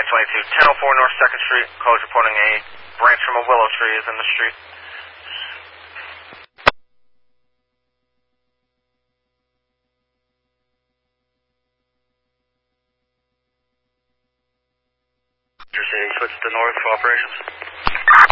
1004 North 2nd Street. Calls reporting a branch from a willow tree is in the street. Switch to north for operations.